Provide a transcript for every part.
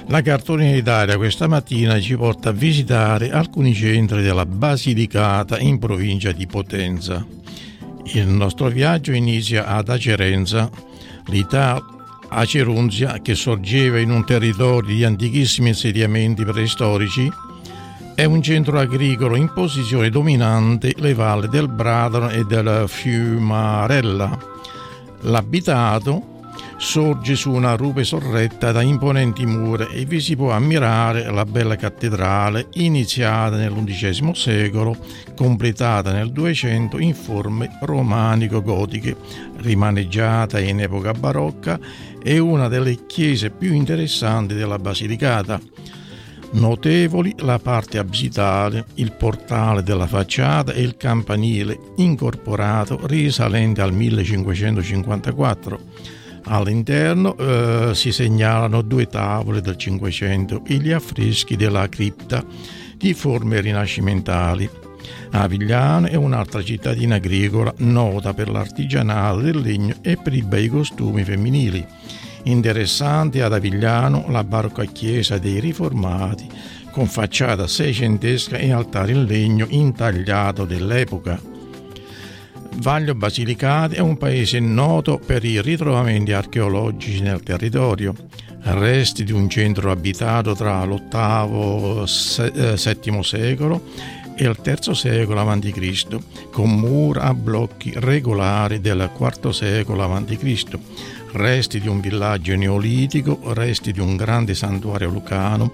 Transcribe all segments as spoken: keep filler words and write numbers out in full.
La cartolina d'Italia questa mattina ci porta a visitare alcuni centri della Basilicata in provincia di Potenza. Il nostro viaggio inizia ad Acerenza, l'Italia Acerunzia, che sorgeva in un territorio di antichissimi insediamenti preistorici. È un centro agricolo in posizione dominante le valli del Bradano e del Fiumarella. L'abitato sorge su una rupe sorretta da imponenti mura e vi si può ammirare la bella cattedrale iniziata nell'undicesimo secolo, completata nel duecento in forme romanico-gotiche, rimaneggiata in epoca barocca e una delle chiese più interessanti della Basilicata. Notevoli la parte absidale, il portale della facciata e il campanile incorporato risalente al millecinquecentocinquantaquattro. All'interno eh, si segnalano due tavole del Cinquecento e gli affreschi della cripta di forme rinascimentali. Avigliano è un'altra cittadina agricola nota per l'artigianato del legno e per i bei costumi femminili. Interessante ad Avigliano la barocca chiesa dei Riformati con facciata seicentesca e altare in legno intagliato dell'epoca. Vaglio Basilicata è un paese noto per i ritrovamenti archeologici nel territorio, resti di un centro abitato tra l'ottavo e settimo secolo e il terzo secolo avanti Cristo, con mura a blocchi regolari del quarto secolo avanti Cristo, resti di un villaggio neolitico, resti di un grande santuario lucano,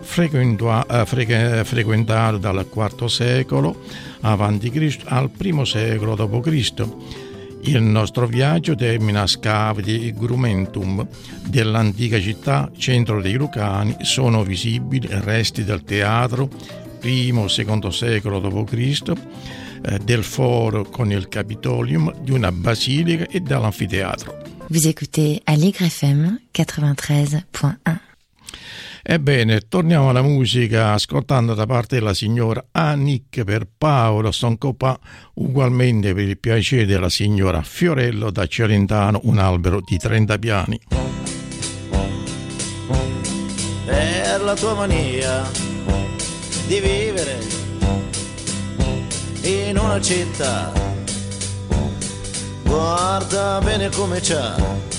frequentato dal quarto secolo avanti Cristo al primo secolo dopo Cristo. Il nostro viaggio termina a scavi di Grumentum dell'antica città, centro dei Lucani. Sono visibili resti del teatro, primo secondo secolo dopo Cristo, eh, del foro con il Capitolium, di una basilica e dell'anfiteatro. Vous écoutez Allegre F M quatre-vingt-treize virgola uno. Ebbene, torniamo alla musica ascoltando da parte della signora Annick per Paolo Soncopa, ugualmente per il piacere della signora Fiorello da Celentano, un albero di trenta piani. Per la tua mania di vivere in una città, guarda bene come c'ha